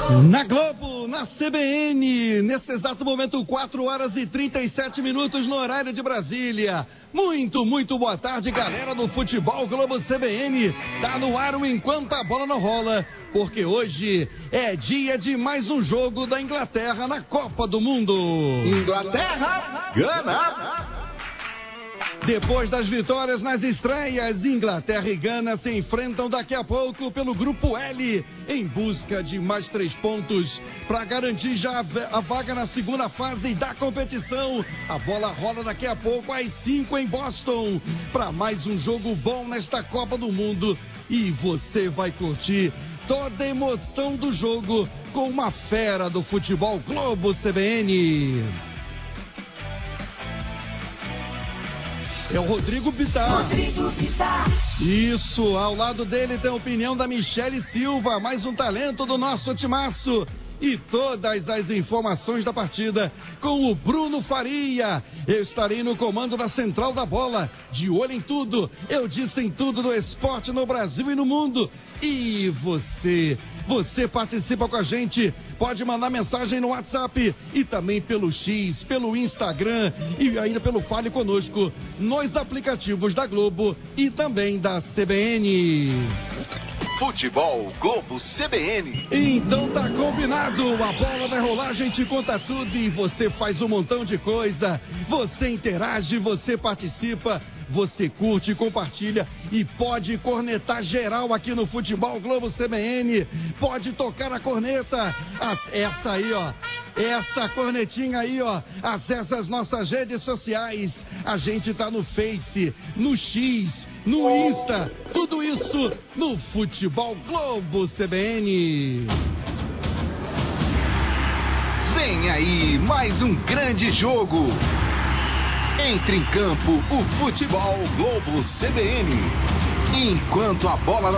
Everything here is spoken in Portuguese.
Na Globo, na CBN, nesse exato momento, 4 horas e 37 minutos no horário de Brasília. Muito boa tarde, galera do Futebol Globo CBN. Tá no ar o Enquanto a Bola Não Rola, porque hoje é dia de mais um jogo da Inglaterra na Copa do Mundo. Inglaterra, Gana. Depois das vitórias nas estreias, Inglaterra e Gana se enfrentam daqui a pouco pelo Grupo L, em busca de mais 3 pontos para garantir já a vaga na segunda fase da competição. A bola rola daqui a pouco às 5 em Boston para mais um jogo bom nesta Copa do Mundo, e você vai curtir toda a emoção do jogo com uma fera do Futebol Globo CBN. É o Rodrigo Bittar. Isso, ao lado dele tem a opinião da Michele Silva, mais um talento do nosso timaço. E todas as informações da partida com o Bruno Faria. Eu estarei no comando da Central da Bola, de olho em tudo. Eu disse em tudo do esporte no Brasil e no mundo. E você participa com a gente, pode mandar mensagem no WhatsApp e também pelo X, pelo Instagram e ainda pelo Fale Conosco nos aplicativos da Globo e também da CBN. Futebol Globo CBN. Então tá combinado, a bola vai rolar, a gente conta tudo e você faz um montão de coisa. Você interage, você participa, você curte, compartilha e pode cornetar geral aqui no Futebol Globo CBN. Pode tocar a corneta, essa aí, ó. Essa cornetinha aí, ó. Acesse as nossas redes sociais. A gente tá no Face, no X, no Insta, tudo isso no Futebol Globo CBN. Vem aí mais um grande jogo. Entre em campo o Futebol Globo CBN. Enquanto a bola não